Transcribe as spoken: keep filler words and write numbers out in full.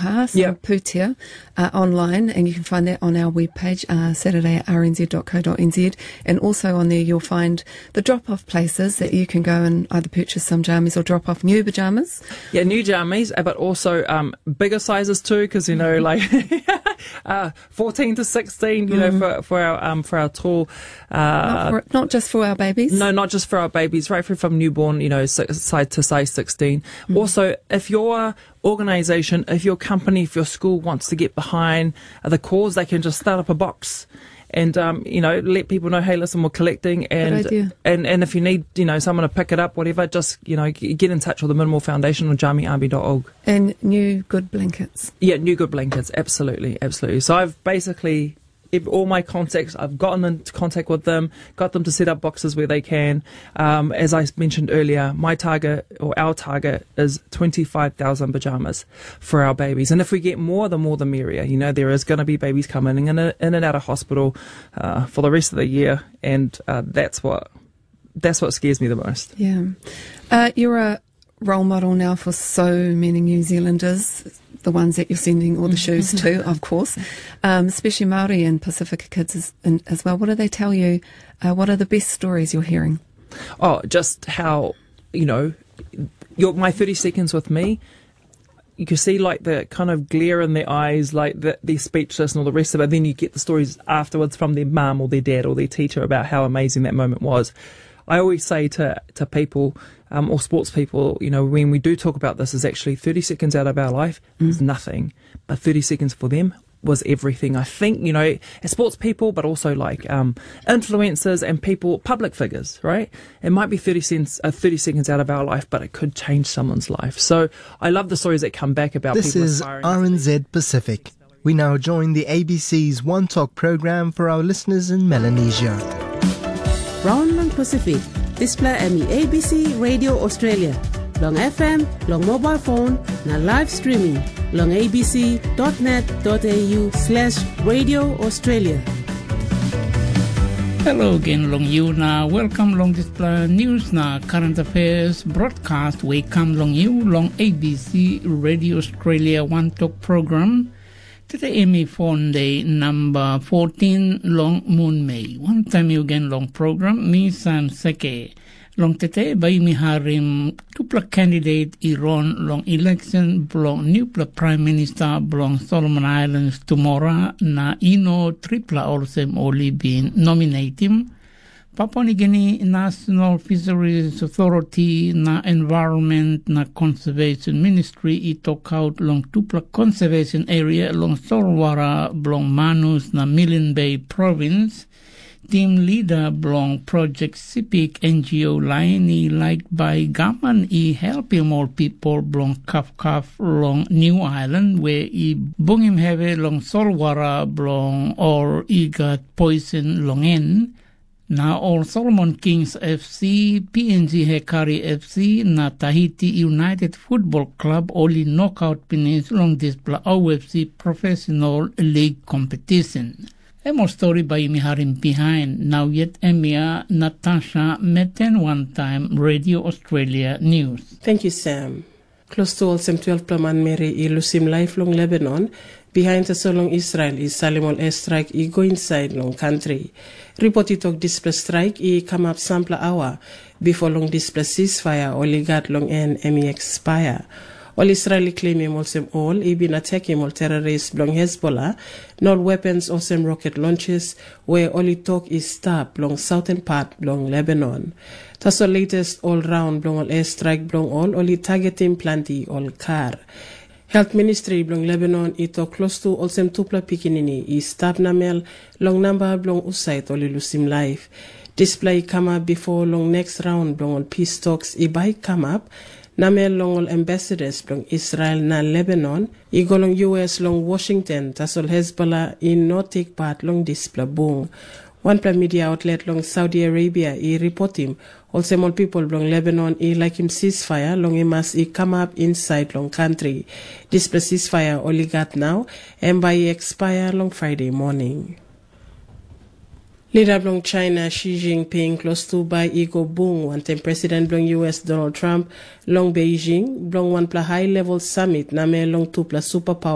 Paha, so Yep. Pūtea, uh, online, and you can find that on our webpage, uh, saturday at r n z dot co dot n z, and also on there you'll find the drop-off places that you can go and either purchase some jammies or drop off new pyjamas. Yeah, new jammies, uh, but also um, bigger sizes too, because you know, like uh, fourteen to sixteen, you know, for for our um, for our tall. Uh, not, for, not just for our babies. No, not just for our babies, right through from newborn, you know, si- size to size sixteen. Mm. Also, if your organisation, if your company, if your school wants to get behind the cause, they can just start up a box. And, um, you know, let people know, hey, listen, we're collecting. And, and and if you need, you know, someone to pick it up, whatever, just, you know, g- get in touch with the Minimal Foundation on jamie army dot org. And new good blankets. Yeah, new good blankets. Absolutely, absolutely. So I've basically, if all my contacts, I've gotten into contact with them, got them to set up boxes where they can. Um, as I mentioned earlier, my target, or our target, is twenty-five thousand pyjamas for our babies. And if we get more, the more the merrier. You know, there is going to be babies coming in, in and out of hospital uh, for the rest of the year. And uh, that's what that's what scares me the most. Yeah. Uh, you're a role model now for so many New Zealanders, the ones that you're sending all the shoes to, of course, um, especially Māori and Pacifica kids as, in, as well. What do they tell you? Uh, what are the best stories you're hearing? Oh, just how, you know, your, my thirty seconds with me, you can see like the kind of glare in their eyes, like the, they're speechless and all the rest of it. Then you get the stories afterwards from their mum or their dad or their teacher about how amazing that moment was. I always say to, to people, um, or sports people, you know, when we do talk about this, is actually thirty seconds out of our life mm. is nothing, but thirty seconds for them was everything. I think, you know, as sports people, but also like um, influencers and people, public figures, right? It might be thirty, cents, uh, thirty seconds out of our life, but it could change someone's life. So I love the stories that come back about this people. This is R N Z Pacific. We now join the A B C's One Talk program for our listeners in Melanesia. Round long Pacific, display M E A B C Radio Australia, long F M, long mobile phone, na live streaming, long abc dot net dot a u slash radio Australia. Hello again, long you na welcome long display news na current affairs broadcast. We come long you long A B C Radio Australia One Talk program. Today, Amy phone day number fourteen, long moon May. One time you again long program, me Sam Seke. Long tete, by mi harim tupla candidate Iran long election, blong nupla prime minister, blong Solomon Islands tomorrow, na ino tripla olsem oli bin nominatim. Papua New Guinea National Fisheries Authority na Environment na Conservation Ministry i took out long tupla conservation area long Solwara blong Manus na Milne Bay Province. Team leader blong Project Sipik N G O line i like by Gaman i helping more people blong Kaf Kaf long New Island where i bungim heavy long Solwara blong or i got poison long en. Na all Solomon Kings F C, P N G Hekari F C, na Tahiti United Football Club only knockout finish long display O F C Professional League competition. A more story by Miharim behind. Now yet Emia Natasha Meten one time Radio Australia News. Thank you, Sam. Close to all some twelve Plaman Mary i Lusim lifelong Lebanon. Behind the so long Israel is Salimol airstrike i go inside long country. Report it of display strike i come up sample hour before long display ceasefire or legat long end M E expire. All Israeli claim him also all i been attacking all terrorists long Hezbollah, not weapons or some rocket launches where only talk is stop long southern part long Lebanon. That's the latest all round long all airstrike long all only targeting plenty all car. Health Ministry blong Lebanon ito close to olsem tupla pikinini i stab namel long number blong usait oli lusim life. Display come up before long next round blong all peace talks i bay come up namel long all ambassadors blong Israel na Lebanon i go long U S long Washington tasol Hezbollah in no take part long display boom. One prime media outlet long Saudi Arabia i report him. Also more people long Lebanon i like him ceasefire long him as i come up inside long country. This ceasefire only got now and by expire long Friday morning. Leader blong China Xi Jinping close to by Ego Boong one time President blong U S Donald Trump long Beijing blong one pla high level summit na me long two pla superpower